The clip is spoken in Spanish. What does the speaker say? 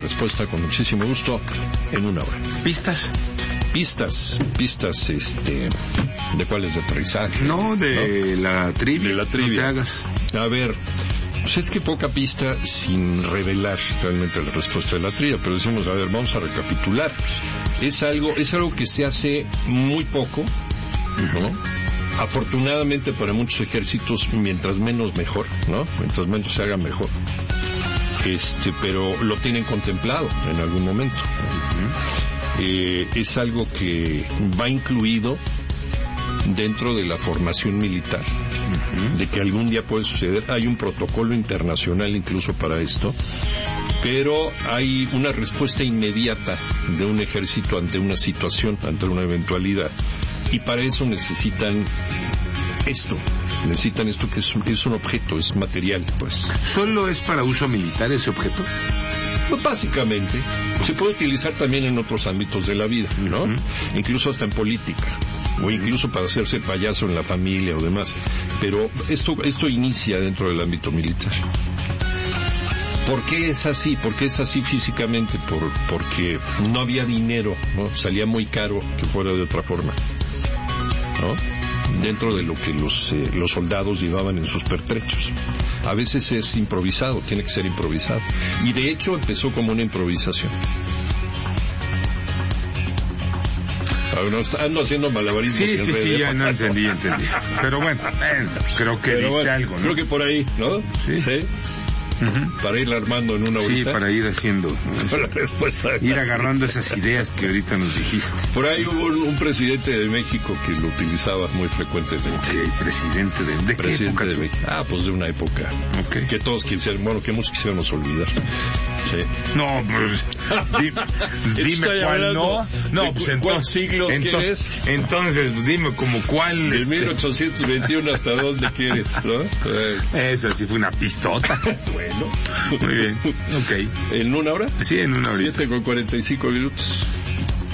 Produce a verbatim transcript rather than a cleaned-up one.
respuesta con muchísimo gusto en una hora. ¿Pistas? Pistas, pistas, este... ¿de cuáles? ¿De aterrizaje? No, de ¿no? la trivia. De la trivia. No te hagas. A ver, pues es que poca pista sin revelar realmente la respuesta de la trivia, pero decimos, a ver, vamos a recapitular. Es algo, es algo que se hace muy poco, ¿no? Afortunadamente para muchos ejércitos, mientras menos mejor, ¿no? Mientras menos se haga mejor. Este, pero lo tienen contemplado en algún momento. Uh-huh. Eh, es algo que va incluido dentro de la formación militar, uh-huh. de que algún día puede suceder. Hay un protocolo internacional incluso para esto, pero hay una respuesta inmediata de un ejército ante una situación, ante una eventualidad, y para eso necesitan esto, necesitan esto que es, es un objeto, es material, pues. ¿Solo es para uso militar ese objeto? Pues básicamente, se puede utilizar también en otros ámbitos de la vida, ¿no? Uh-huh. Incluso hasta en política, o incluso para hacerse payaso en la familia o demás. Pero esto, esto inicia dentro del ámbito militar. ¿Por qué es así? ¿Por qué es así físicamente? Por, porque no había dinero, ¿no? Salía muy caro que fuera de otra forma, ¿no? Dentro de lo que los, eh, los soldados llevaban en sus pertrechos. A veces es improvisado, tiene que ser improvisado. Y de hecho empezó como una improvisación. Ando haciendo malabarismos. Sí, sí, sí, ya no entendí, entendí. Pero bueno, eh, creo que viste bueno, algo, ¿no? Creo que por ahí, ¿no? Sí. ¿Sí? Uh-huh. Para ir armando en una horita. Sí, para ir haciendo, la respuesta, ir agarrando esas ideas que ahorita nos dijiste. Por ahí hubo un, un presidente de México que lo utilizaba muy frecuentemente. Sí, presidente de, ¿de presidente qué época de México. Ah, pues de una época okay. que todos quisieron, bueno, que muchos quisiéramos olvidar. Sí. No, pues di, dime cuál no. No, pues en ¿cuántos siglos ento- quieres? Entonces, dime como cuál. De este... mil ochocientos veintiuno hasta dónde quieres, ¿no? Eh. Esa sí fue una pistota. Bueno. Muy bien. Ok. ¿En una hora? Sí, en una hora. siete con cuarenta y cinco minutos.